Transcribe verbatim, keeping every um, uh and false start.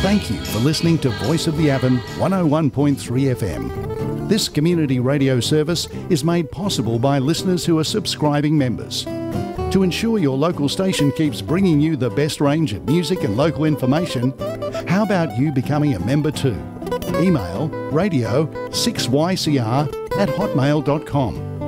Thank you for listening to Voice of the Avon one oh one point three F M. This community radio service is made possible by listeners who are subscribing members. To ensure your local station keeps bringing you the best range of music and local information, how about you becoming a member too? Email radio six y c r at hotmail dot com.